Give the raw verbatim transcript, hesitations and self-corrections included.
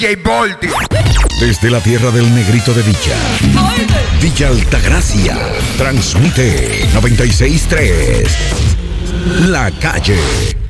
D J Baldi. Desde la tierra del negrito de Villa, Villa Altagracia, transmite noventa y seis punto tres La Calle.